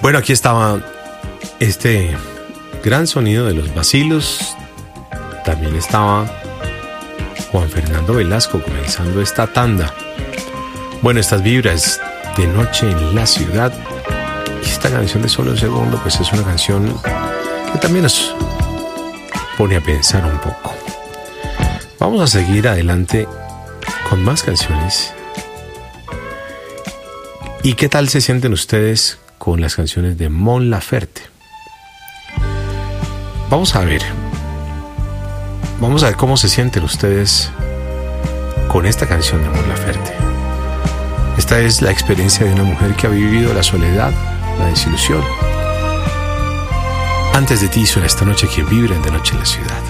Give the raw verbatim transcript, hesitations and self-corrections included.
Bueno, aquí estaba este gran sonido de los vacilos. También estaba Juan Fernando Velasco comenzando esta tanda. Bueno, estas vibras de Noche en la Ciudad. Y esta canción de Solo un Segundo, pues es una canción que también nos pone a pensar un poco. Vamos a seguir adelante con más canciones. ¿Y qué tal se sienten ustedes con las canciones de Mon Laferte? Vamos a ver. Vamos a ver cómo se sienten ustedes con esta canción de Mon Laferte. Esta es la experiencia de una mujer que ha vivido la soledad, la desilusión. Antes de ti suena esta noche quien vibra en De Noche en la Ciudad.